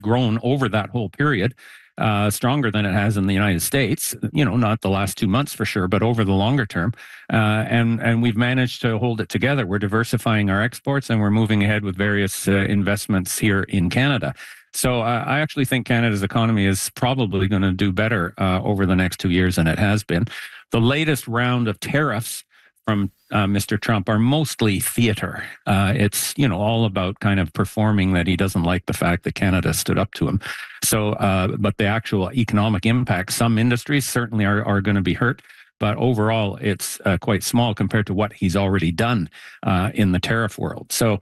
grown over that whole period. Stronger than it has in the United States, not the last 2 months for sure, but over the longer term. And we've managed to hold it together. We're diversifying our exports and we're moving ahead with various investments here in Canada. So I actually think Canada's economy is probably going to do better over the next 2 years than it has been. The latest round of tariffs from Mr. Trump are mostly theater. It's, all about kind of performing that he doesn't like the fact that Canada stood up to him. So, but the actual economic impact, some industries certainly are going to be hurt. But overall, it's quite small compared to what he's already done in the tariff world. So,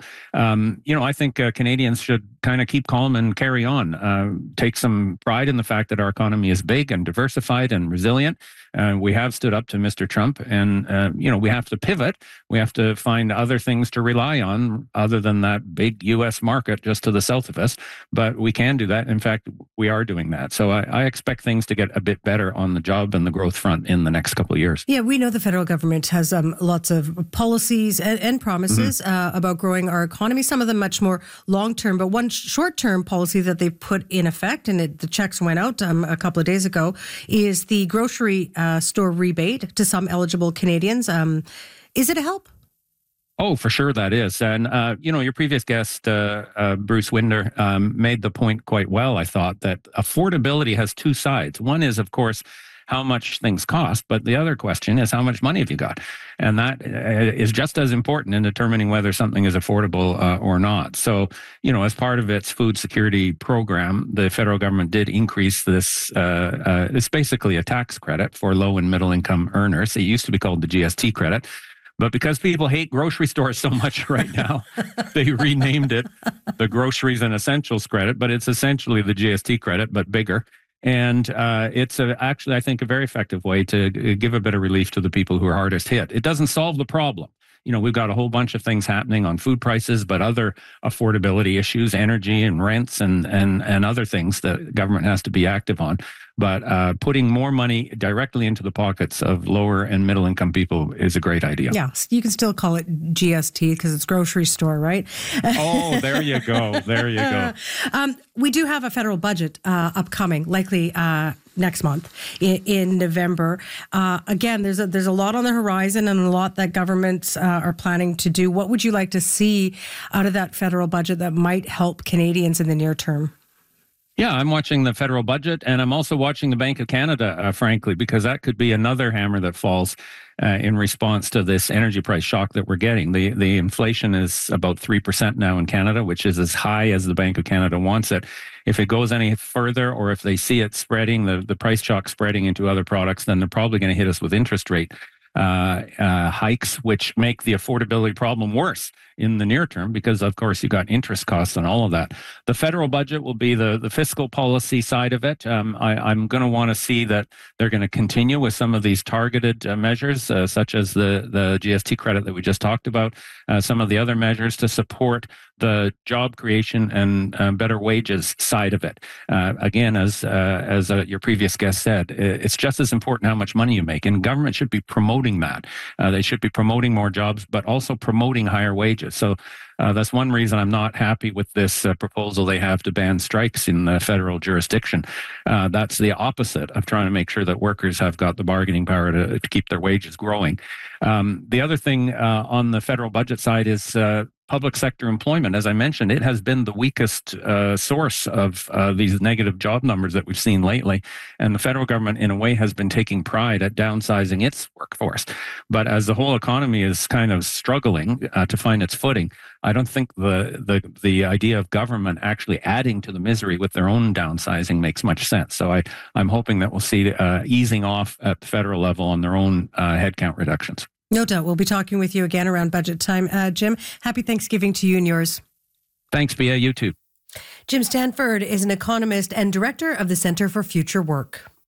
I think Canadians should kind of keep calm and carry on. Take some pride in the fact that our economy is big and diversified and resilient. We have stood up to Mr. Trump, and we have to pivot. We have to find other things to rely on other than that big U.S. market just to the south of us. But we can do that. In fact, we are doing that. So I expect things to get a bit better on the job and the growth front in the next couple of years. Yeah, we know the federal government has lots of policies and promises about growing our economy, some of them much more long-term. But one short-term policy that they put in effect, and the checks went out a couple of days ago, is the grocery store rebate to some eligible Canadians. Is it a help? Oh, for sure that is. And, your previous guest, Bruce Winder, made the point quite well, I thought, that affordability has two sides. One is, of course, how much things cost, but the other question is how much money have you got? And that is just as important in determining whether something is affordable or not. So, as part of its food security program, the federal government did increase this. It's basically a tax credit for low and middle income earners. It used to be called the GST credit. But because people hate grocery stores so much right now, they renamed it the Groceries and Essentials Credit, but it's essentially the GST credit, but bigger. And it's actually, I think, a very effective way to give a bit of relief to the people who are hardest hit. It doesn't solve the problem. We've got a whole bunch of things happening on food prices, but other affordability issues, energy and rents and other things that government has to be active on. But putting more money directly into the pockets of lower and middle income people is a great idea. Yeah, you can still call it GST because it's grocery store, right? Oh, there you go. There you go. We do have a federal budget upcoming, likely next month in November. Again, there's a lot on the horizon and a lot that governments are planning to do. What would you like to see out of that federal budget that might help Canadians in the near term? Yeah, I'm watching the federal budget, and I'm also watching the Bank of Canada, frankly, because that could be another hammer that falls in response to this energy price shock that we're getting. The inflation is about 3% now in Canada, which is as high as the Bank of Canada wants it. If it goes any further, or if they see it spreading, the price shock spreading into other products, then they're probably going to hit us with interest rate hikes, which make the affordability problem worse in the near term, because of course you got interest costs and all of that. The federal budget will be the fiscal policy side of it. I'm going to want to see that they're going to continue with some of these targeted measures, such as the GST credit that we just talked about, some of the other measures to support the job creation and better wages side of it. Again, as your previous guest said, it's just as important how much money you make, and government should be promoting that. They should be promoting more jobs, but also promoting higher wages. So that's one reason I'm not happy with this proposal they have to ban strikes in the federal jurisdiction. That's the opposite of trying to make sure that workers have got the bargaining power to keep their wages growing. The other thing on the federal budget side is public sector employment. As I mentioned, it has been the weakest source of these negative job numbers that we've seen lately. And the federal government, in a way, has been taking pride at downsizing its workforce. But as the whole economy is kind of struggling to find its footing, I don't think the idea of government actually adding to the misery with their own downsizing makes much sense. So I'm hoping that we'll see easing off at the federal level on their own headcount reductions. No doubt. We'll be talking with you again around budget time. Jim, happy Thanksgiving to you and yours. Thanks, Bea. You too. Jim Stanford is an economist and director of the Centre for Future Work.